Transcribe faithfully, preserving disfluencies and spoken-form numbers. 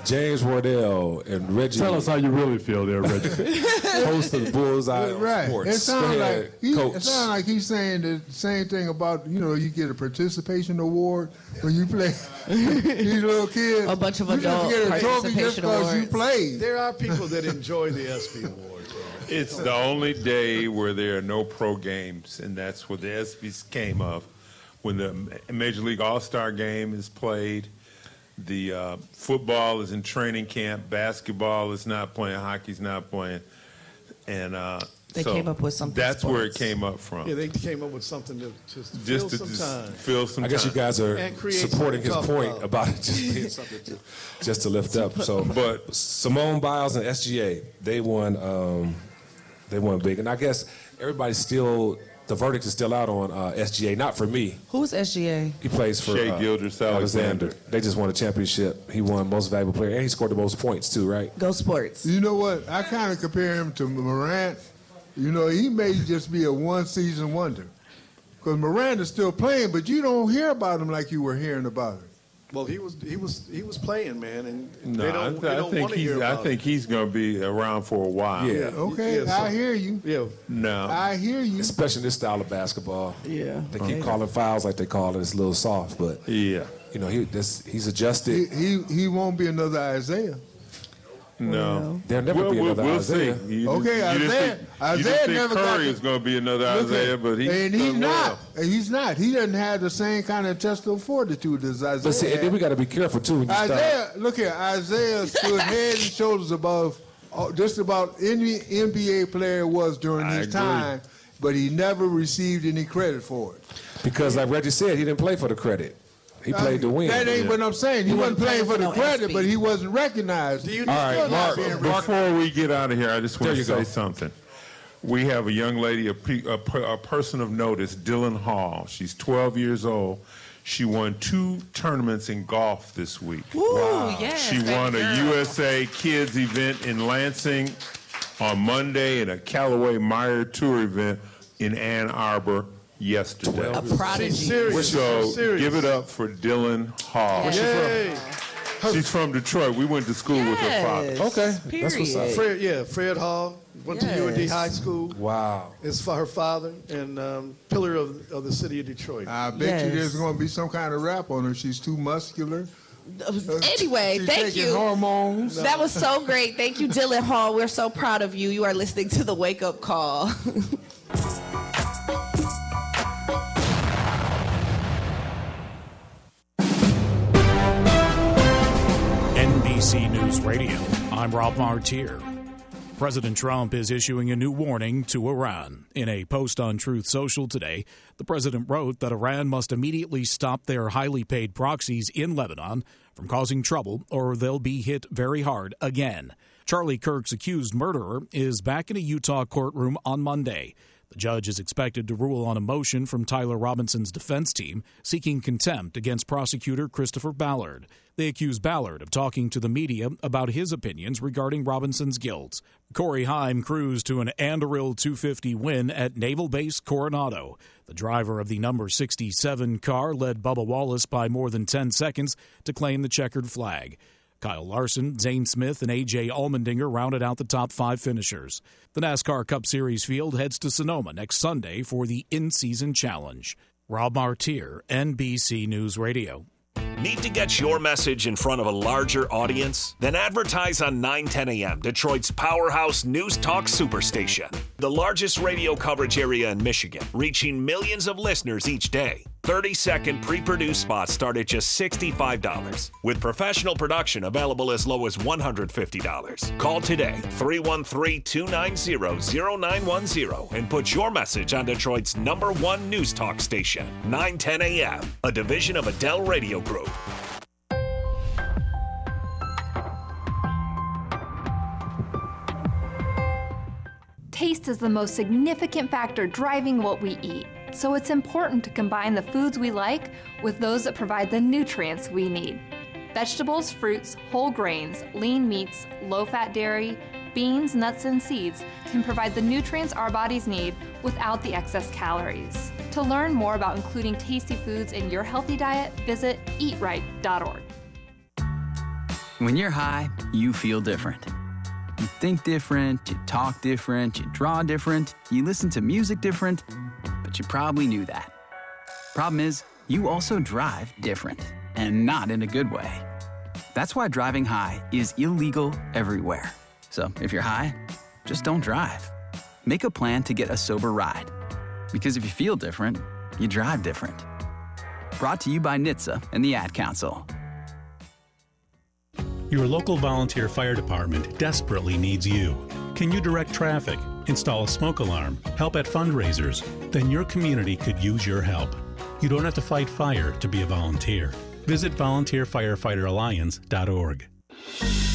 James Wardell and Reggie. Tell us how you really feel there, Reggie. Host of the Bullseye right. Sports. It sounds ahead, like he, Coach. it sounds like he's saying the same thing about, you know, you get a participation award when you play. These little kids. A bunch of you adult just get a trophy just participation because you awards. played. There are people that enjoy the ESPY Awards. It's the only day where there are no pro games, and that's what the ESPYs came of. When the Major League All-Star game is played, the uh, football is in training camp, basketball is not playing, hockey's not playing, and uh, They so came up with something that's where it sports. came up from. Yeah, they came up with something to just, Just fill to some just time. fill some I guess time. you guys are And create supporting his something to point talk about it just being something to, just to lift up. So, but Simone Biles and S G A, they won. Um, they won big, and I guess everybody's still. The verdict is still out on uh, S G A. Not for me. Who's S G A? He plays for Shea uh, Gilgeous-Alexander. They just won a championship. He won most valuable player, and he scored the most points too, right? Go Sports. You know what? I kind of compare him to Morant. You know, he may just be a one-season wonder. Because Morant is still playing, but you don't hear about him like you were hearing about him. Well, he was he was he was playing, man, and No, they don't, I, they th- I don't think want to he's. hear I about think he's going to be around for a while. Yeah. Okay, Yeah, so- I hear you. it. Yeah, No. I hear you. Especially this style of basketball. Yeah. They keep calling fouls like they call it. It's a little soft, but Yeah. you know, he this he's He, adjusted. he he won't be another Isaiah. No. There'll never Well, be we'll, another we'll Isaiah. see. You Okay, just, you didn't Isaiah- think, Isaiah you didn't think never got Curry the- is going to be another Look Isaiah, at- but he and he's done not. well. He's not. He doesn't have the same kind of intestinal fortitude as Isaiah. But see, and then had. we got to be careful too when you start. Isaiah, look here. Isaiah stood head and shoulders above uh, just about any N B A player was during I his agree. time, but he never received any credit for it. Because like Reggie said, he didn't play for the credit. He played to win. That ain't what I'm saying. He, wasn't playing for the no credit, S P. but he wasn't recognized. Do you- All right, Still not Mark, being before we get out of here, I just want There to you say go. something. We have a young lady, a, pe- a, per- a person of notice, Dylan Hall. She's twelve years old. She won two tournaments in golf this week. Ooh, yes. She baby won a girl. U S A Kids event in Lansing on Monday and a Callaway Meyer Tour event in Ann Arbor yesterday. A prodigy. She's serious. So She's serious. give it up for Dylan Hall. Where's she Yay. She's from Detroit. We went to school with her father. Yes. Okay, that's what's up. Period. Fred, yeah, Fred Hall went to U N D Yes. High School. Wow. It's for her father and um, pillar of, of the city of Detroit. I bet you Yes. there's going to be some kind of rap on her. She's too muscular. Anyway, She's thank taking you. hormones. That was so great. Thank you, Dylan Hall. We're so proud of you. You are listening to the Wake Up Call. N B C News Radio, I'm Rob Martier. President Trump is issuing a new warning to Iran. In a post on Truth Social today, the president wrote that Iran must immediately stop their highly paid proxies in Lebanon from causing trouble or they'll be hit very hard again. Charlie Kirk's accused murderer is back in a Utah courtroom on Monday. The judge is expected to rule on a motion from Tyler Robinson's defense team seeking contempt against prosecutor Christopher Ballard. They accuse Ballard of talking to the media about his opinions regarding Robinson's guilt. Corey Haim cruised to an Anduril two fifty win at Naval Base Coronado. The driver of the number sixty-seven car led Bubba Wallace by more than ten seconds to claim the checkered flag. Kyle Larson, Zane Smith, and A J Allmendinger rounded out the top five finishers. The NASCAR Cup Series field heads to Sonoma next Sunday for the in-season challenge. Rob Martier, N B C News Radio. Need to get your message in front of a larger audience? Then advertise on nine ten A M, Detroit's powerhouse news talk superstation. The largest radio coverage area in Michigan, reaching millions of listeners each day. thirty-second pre-produced spots start at just sixty-five dollars, with professional production available as low as one hundred fifty dollars. Call today, three one three, two nine zero, zero nine one zero, and put your message on Detroit's number one news talk station, nine ten A M, a division of Adele Radio Group. Taste is the most significant factor driving what we eat, so it's important to combine the foods we like with those that provide the nutrients we need. Vegetables, fruits, whole grains, lean meats, low-fat dairy, beans, nuts, and seeds can provide the nutrients our bodies need without the excess calories. To learn more about including tasty foods in your healthy diet, visit eat right dot org. When you're high, you feel different. You think different, you talk different, you draw different, you listen to music different, but you probably knew that. Problem is, you also drive different, and not in a good way. That's why driving high is illegal everywhere. So if you're high, just don't drive. Make a plan to get a sober ride. Because if you feel different, you drive different. Brought to you by N H T S A and the Ad Council. Your local volunteer fire department desperately needs you. Can you direct traffic, install a smoke alarm, help at fundraisers? Then your community could use your help. You don't have to fight fire to be a volunteer. Visit volunteer firefighter alliance dot org.